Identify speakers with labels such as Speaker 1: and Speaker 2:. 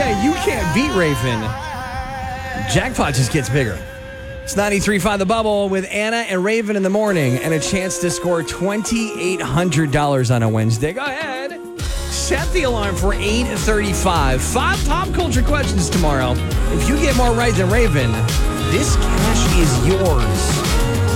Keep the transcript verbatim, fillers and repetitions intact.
Speaker 1: say you can't beat Raven. Jackpot just gets bigger. It's ninety-three point five The Bubble with Anna and Raven in the morning and a chance to score twenty-eight hundred dollars on a Wednesday. Go ahead. Set the alarm for eight thirty-five. Five pop culture questions tomorrow. If you get more right than Raven, this cash is yours.